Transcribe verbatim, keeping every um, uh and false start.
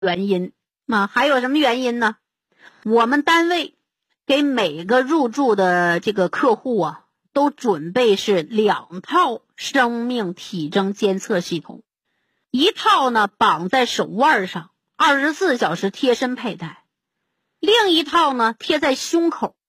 原因啊，还有什么原因呢？我们单位给每个入住的这个客户啊，都准备是两套生命体征监测系统，一套呢绑在手腕上，二十四小时贴身佩戴，另一套呢贴在胸口，